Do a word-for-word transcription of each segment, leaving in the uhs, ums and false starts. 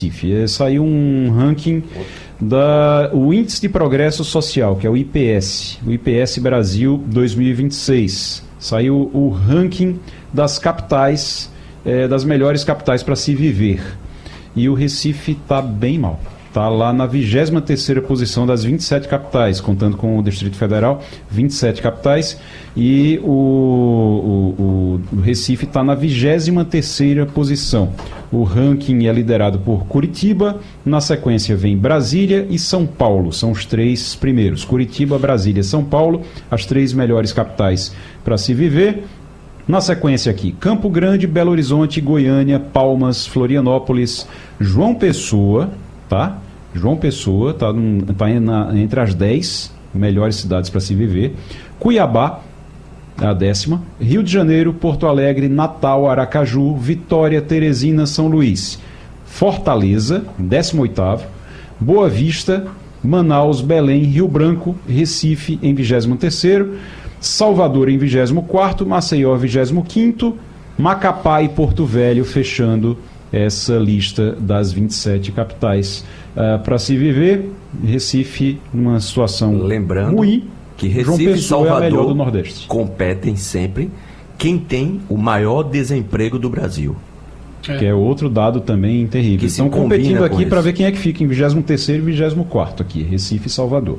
Saiu um ranking da o Índice de Progresso Social, que é o I P S, o I P S Brasil dois mil e vinte e seis. Saiu o ranking das capitais, é, das melhores capitais para se viver. E o Recife está bem mal. Está lá na vigésima terceira posição das vinte e sete capitais, contando com o Distrito Federal, vinte e sete capitais, e o, o, o Recife está na vigésima terceira posição. O ranking é liderado por Curitiba, na sequência vem Brasília e São Paulo, são os três primeiros. Curitiba, Brasília e São Paulo, as três melhores capitais para se viver. Na sequência aqui, Campo Grande, Belo Horizonte, Goiânia, Palmas, Florianópolis, João Pessoa, tá? João Pessoa está tá entre as dez melhores cidades para se viver. Cuiabá, a décima. Rio de Janeiro, Porto Alegre, Natal, Aracaju, Vitória, Teresina, São Luís. Fortaleza, décimo oitavo. Boa Vista, Manaus, Belém, Rio Branco, Recife em vigésimo terceiro. Salvador em vigésimo quarto. Maceió, vigésimo quinto. Macapá e Porto Velho fechando essa lista das vinte e sete capitais uh, para se viver. Recife numa situação Lembrando ruim, que Recife João Pessoa e Salvador é a melhor do Nordeste. Competem sempre quem tem o maior desemprego do Brasil. É. Que é outro dado também terrível. Estão competindo aqui para ver quem é que fica em vigésimo terceiro e vigésimo quarto aqui, Recife e Salvador.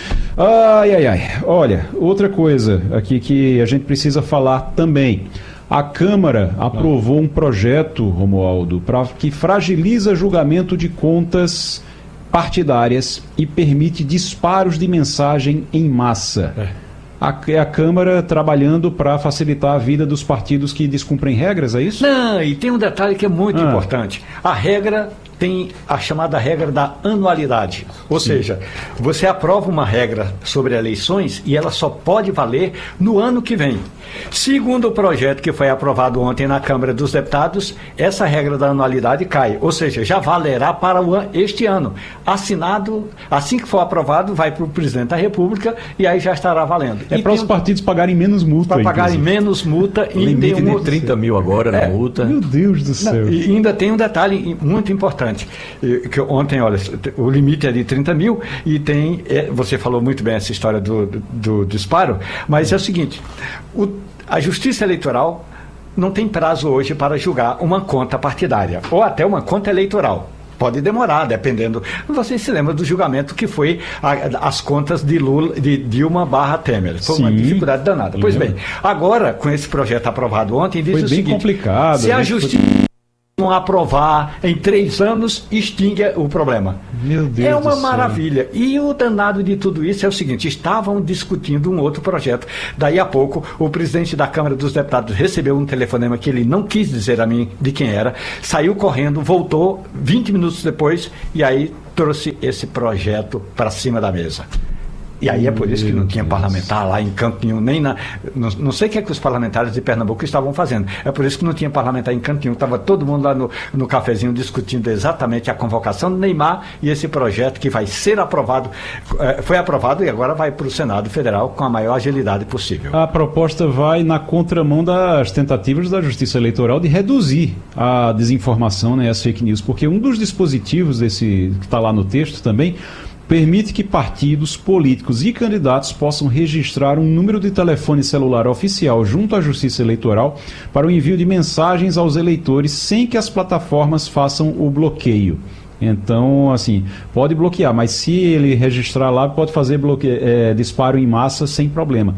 Ai, ai, ai. Olha, outra coisa aqui que a gente precisa falar também. A Câmara aprovou um projeto, Romualdo, pra, que fragiliza julgamento de contas partidárias e permite disparos de mensagem em massa. É a, é a Câmara trabalhando para facilitar a vida dos partidos que descumprem regras, é isso? Não, e tem um detalhe que é muito ah. importante. A regra tem a chamada regra da anualidade. Ou Sim. seja, você aprova uma regra sobre eleições e ela só pode valer no ano que vem. Segundo o projeto que foi aprovado ontem na Câmara dos Deputados, essa regra da anualidade cai. Ou seja, já valerá para o an- este ano. Assinado, assim que for aprovado, vai para o Presidente da República e aí já estará valendo. É para os um... partidos pagarem menos multa. Para pagarem menos multa. E limite um... de trinta mil agora é. na multa. Meu Deus do céu. Não, e ainda tem um detalhe muito importante. Que ontem, olha, o limite é de trinta mil e tem, é, você falou muito bem essa história do, do, do disparo, mas é o seguinte, o, a Justiça Eleitoral não tem prazo hoje para julgar uma conta partidária, ou até uma conta eleitoral. Pode demorar, dependendo. Vocês se lembram do julgamento que foi a, as contas de Lula, de Dilma barra Temer. Foi Sim. uma dificuldade danada. Pois bem, agora, com esse projeto aprovado ontem, diz foi o bem seguinte, complicado. Se a Justiça não aprovar em três anos, extingue o problema. Meu Deus é uma do maravilha. céu. E o danado de tudo isso é o seguinte, estavam discutindo um outro projeto. Daí a pouco, o presidente da Câmara dos Deputados recebeu um telefonema que ele não quis dizer a mim de quem era, saiu correndo, voltou vinte minutos depois e aí trouxe esse projeto para cima da mesa. E aí é por isso que não tinha parlamentar lá em canto nenhum, nem na... Não, não sei o que é que os parlamentares de Pernambuco estavam fazendo. É por isso que não tinha parlamentar em canto nenhum. Estava todo mundo lá no, no cafezinho discutindo exatamente a convocação do Neymar e esse projeto que vai ser aprovado. É, foi aprovado e agora vai para o Senado Federal com a maior agilidade possível. A proposta vai na contramão das tentativas da Justiça Eleitoral de reduzir a desinformação, né, as fake news, porque um dos dispositivos desse que está lá no texto também permite que partidos, políticos e candidatos possam registrar um número de telefone celular oficial junto à Justiça Eleitoral para o envio de mensagens aos eleitores sem que as plataformas façam o bloqueio. Então, assim, pode bloquear, mas se ele registrar lá, pode fazer bloque... é, disparo em massa sem problema.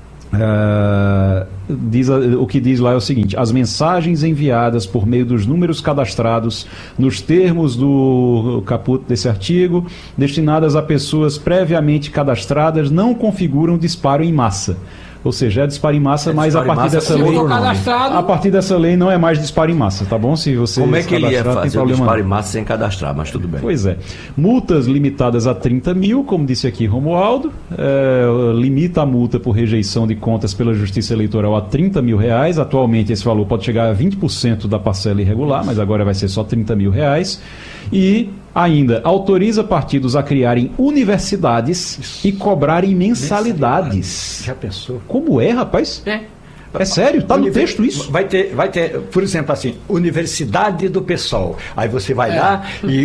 Uh, diz, o que diz lá é o seguinte: as mensagens enviadas por meio dos números cadastrados nos termos do caput desse artigo, destinadas a pessoas previamente cadastradas, não configuram disparo em massa. Ou seja, é disparo em massa, é mas a partir dessa lei, a partir dessa lei não é mais disparo em massa, tá bom? Se você Como é que ele ia fazer o disparo em não. massa sem cadastrar, mas tudo bem. Pois é. Multas limitadas a trinta mil, como disse aqui Romualdo, é, limita a multa por rejeição de contas pela Justiça Eleitoral a trinta mil reais. Atualmente esse valor pode chegar a vinte por cento da parcela irregular, mas agora vai ser só trinta mil reais. E ainda autoriza partidos a criarem universidades Isso. e cobrarem mensalidades. Já pensou? Como é, rapaz? É. É sério? Está no Univer- texto isso? Vai ter, vai ter, por exemplo, assim, Universidade do PSOL. Aí você vai É. lá e